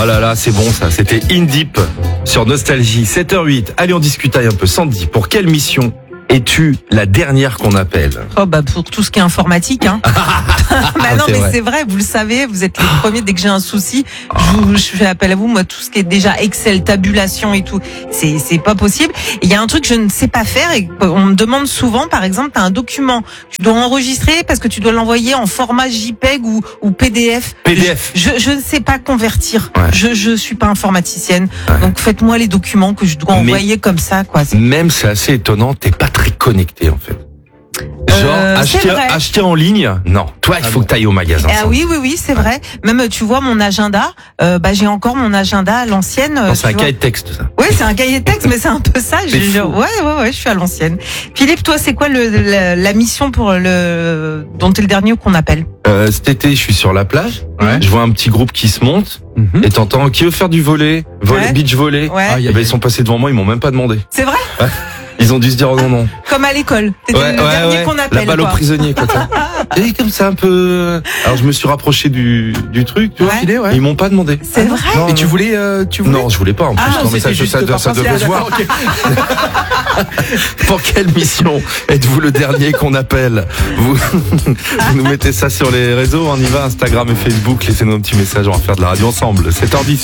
là là, c'est bon ça. C'était In Deep sur Nostalgie. 7h08. Allez, on discutaille un peu. Sandy, pour quelle mission es-tu la dernière qu'on appelle? Oh bah pour tout ce qui est informatique, hein. Bah non, mais c'est vrai, vous le savez, vous êtes les premiers dès que j'ai un souci, je fais appel à vous. Moi, tout ce qui est déjà Excel, tabulation et tout, c'est pas possible. Il y a un truc que je ne sais pas faire et on me demande souvent, par exemple, t'as un document, tu dois enregistrer parce que tu dois l'envoyer en format JPEG ou PDF. Je ne sais pas convertir. Ouais. Je suis pas informaticienne, donc faites-moi les documents que je dois envoyer comme ça, quoi. Même c'est assez étonnant, t'es pas très connecté en fait. Genre acheter en ligne, non. Toi, il faut que t'ailles au magasin. Oui, c'est vrai. Même tu vois mon agenda, j'ai encore mon agenda à l'ancienne. C'est un cahier de texte ça. Oui, c'est un cahier de texte, mais c'est un peu ça. Ouais, je suis à l'ancienne. Philippe, toi, c'est quoi la mission dont t'es le dernier qu'on appelle? Cet été, je suis sur la plage. Ouais. Je vois un petit groupe qui se monte et t'entends qui veut faire du volley, beach volley. Ouais. Ils sont passés devant moi, ils m'ont même pas demandé. C'est vrai? Ouais. Ils ont dû se dire non. Comme à l'école. T'étais le dernier qu'on appelle. La balle aux prisonniers, quoi. Et comme ça un peu. Alors je me suis rapproché du truc, tu vois. Ils m'ont pas demandé. C'est vrai. Non, et tu voulais Non, je voulais pas. En plus, non, mais ça devait se voir. Okay. Pour quelle mission êtes-vous le dernier qu'on appelle? Vous nous mettez ça sur les réseaux, on y va, Instagram et Facebook. Laissez-nous un petit message, on va faire de la radio ensemble. 7h10.